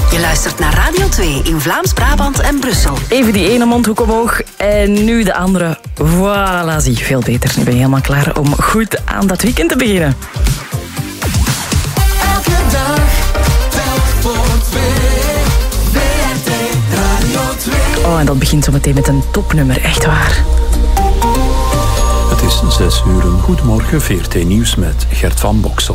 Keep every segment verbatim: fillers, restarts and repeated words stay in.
Je luistert naar Radio twee in Vlaams-Brabant en Brussel. Even die ene mondhoek omhoog en nu de andere. Voilà, zie, veel beter. Nu ben je helemaal klaar om goed aan dat weekend te beginnen. Elke dag, telk voor twee. V R T Radio twee. Oh, en dat begint zo meteen met een topnummer, echt waar. Het is zes uur. Goedemorgen, V R T Nieuws met Gert van Boksel.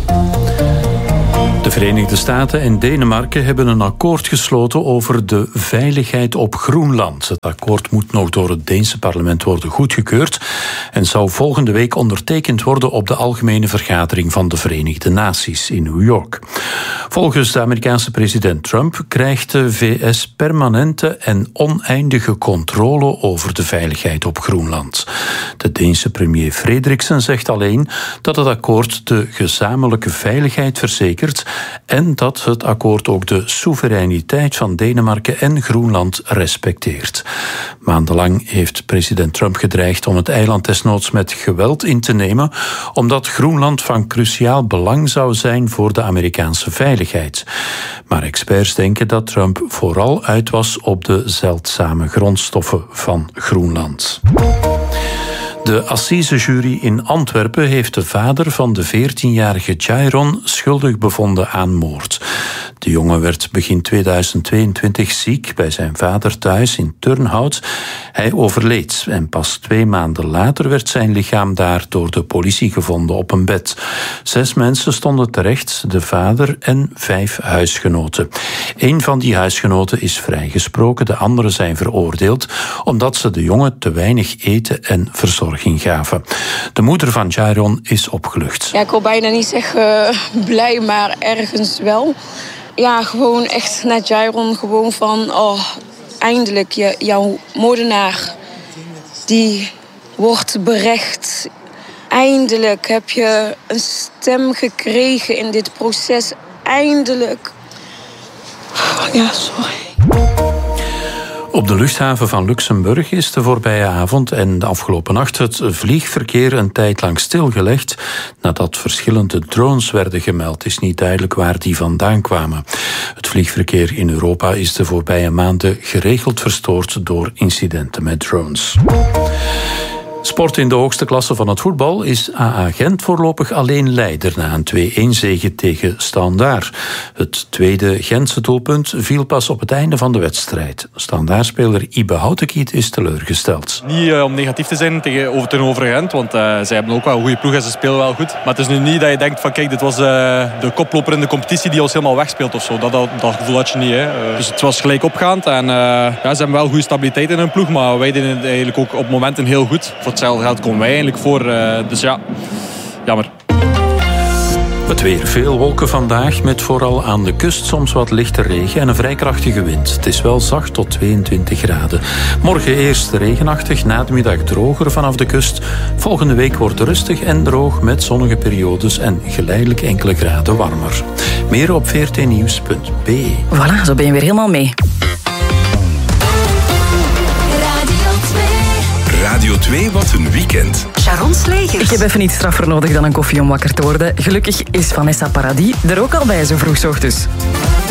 De Verenigde Staten en Denemarken hebben een akkoord gesloten over de veiligheid op Groenland. Het akkoord moet nog door het Deense parlement worden goedgekeurd en zou volgende week ondertekend worden op de Algemene Vergadering van de Verenigde Naties in New York. Volgens de Amerikaanse president Trump krijgt de V S permanente en oneindige controle over de veiligheid op Groenland. De Deense premier Frederiksen zegt alleen dat het akkoord de gezamenlijke veiligheid verzekert en dat het akkoord ook de soevereiniteit van Denemarken en Groenland respecteert. Maandenlang heeft president Trump gedreigd om het eiland desnoods met geweld in te nemen, omdat Groenland van cruciaal belang zou zijn voor de Amerikaanse veiligheid. Maar experts denken dat Trump vooral uit was op de zeldzame grondstoffen van Groenland. De assisejury in Antwerpen heeft de vader van de veertienjarige Jairon schuldig bevonden aan moord. De jongen werd begin tweeduizend tweeëntwintig ziek bij zijn vader thuis in Turnhout. Hij overleed en pas twee maanden later werd zijn lichaam daar door de politie gevonden op een bed. Zes mensen stonden terecht, de vader en vijf huisgenoten. Eén van die huisgenoten is vrijgesproken, de anderen zijn veroordeeld omdat ze de jongen te weinig eten en verzorging gaven. De moeder van Jairon is opgelucht. Ja, ik wil bijna niet zeggen uh, blij, maar ergens wel. Ja, gewoon echt net Jairon, gewoon van, oh, eindelijk, je, jouw moordenaar, die wordt berecht. Eindelijk heb je een stem gekregen in dit proces, eindelijk. Ja, sorry. Op de luchthaven van Luxemburg is de voorbije avond en de afgelopen nacht het vliegverkeer een tijd lang stilgelegd nadat verschillende drones werden gemeld. Het is niet duidelijk waar die vandaan kwamen. Het vliegverkeer in Europa is de voorbije maanden geregeld verstoord door incidenten met drones. Sport in de hoogste klasse van het voetbal is A A Gent voorlopig alleen leider na een twee-een zege tegen Standaard. Het tweede Gentse doelpunt viel pas op het einde van de wedstrijd. Standaardspeler Ibe Houtekiet is teleurgesteld. Niet uh, om negatief te zijn tegenover, tegenover Gent, want uh, zij hebben ook wel een goede ploeg en ze spelen wel goed. Maar het is nu niet dat je denkt van kijk, dit was uh, de koploper in de competitie die ons helemaal wegspeelt of zo. Dat, dat, dat gevoel had je niet. Hè. Uh, dus het was gelijk opgaand en uh, ja, ze hebben wel goede stabiliteit in hun ploeg, maar wij deden het eigenlijk ook op momenten heel goed. Voor hetzelfde geld komen wij eigenlijk voor. Uh, dus ja, jammer. Het weer. Veel wolken vandaag, met vooral aan de kust soms wat lichte regen en een vrij krachtige wind. Het is wel zacht tot tweeëntwintig graden. Morgen eerst regenachtig, na de middag droger vanaf de kust. Volgende week wordt rustig en droog met zonnige periodes en geleidelijk enkele graden warmer. Meer op v r t nieuws punt b e. Voilà, zo ben je weer helemaal mee. Radio twee, wat een weekend. Sharon Slegers. Ik heb even iets straffer nodig dan een koffie om wakker te worden. Gelukkig is Vanessa Paradis er ook al bij zo vroeg 's ochtends.